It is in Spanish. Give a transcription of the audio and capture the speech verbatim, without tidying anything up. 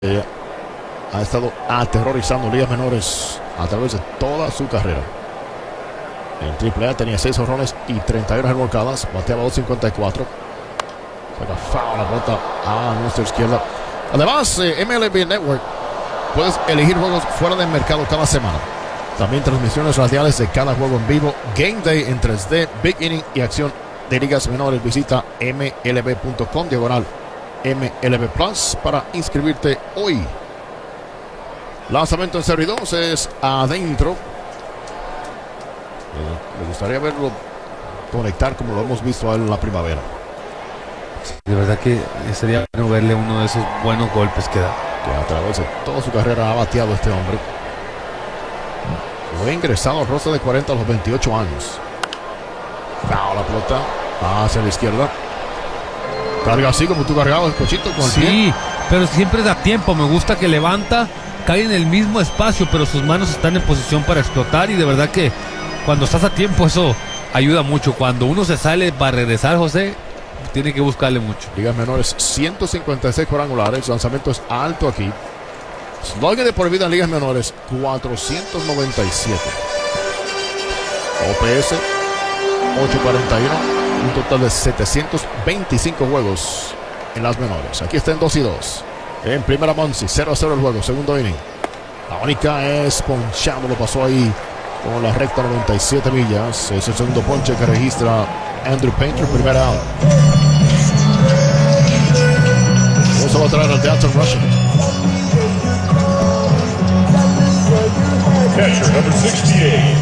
Eh, ha estado aterrorizando ligas menores a través de toda su carrera. En triple A tenía seis jonrones y treinta y una remolcadas. Bateaba dos cincuenta y cuatro. Saca foul la pelota a nuestra izquierda. Además, eh, M L B Network, puedes elegir juegos fuera del mercado cada semana. También transmisiones radiales de cada juego en vivo. Game Day en tres D, Big Inning y acción de ligas menores. Visita M L B punto com diagonal M L B Plus para inscribirte hoy. Lanzamiento en serie dos es adentro. Me gustaría verlo conectar como lo hemos visto a él en la primavera. De verdad que sería bueno verle uno de esos buenos golpes que da. Que a través de toda su carrera ha bateado este hombre. Fue ingresado al roster de cuarenta a los veintiocho años. Foul la pelota hacia la izquierda. Carga así como tú cargabas el cochito con el Sí, pie. pero siempre da tiempo. Me gusta que levanta, cae en el mismo espacio, pero sus manos están en posición para explotar. Y de verdad que cuando estás a tiempo eso ayuda mucho. Cuando uno se sale para regresar, José, tiene que buscarle mucho. Ligas menores, ciento cincuenta y seis cuadrangulares. Lanzamiento es alto aquí. Slugging de por vida en ligas menores, cuatrocientos noventa y siete. O P S, ochocientos cuarenta y uno. Un total de setecientos veinticinco juegos en las menores. Aquí está en dos y dos. En primera Monsi, cero a cero el juego. Segundo inning. La única es ponchado. Lo pasó ahí con la recta noventa y siete millas. Es el segundo ponche que registra Andrew Painter. Primera out. Eso va a traer al Dalton Rushing. Catcher number sixty-eight.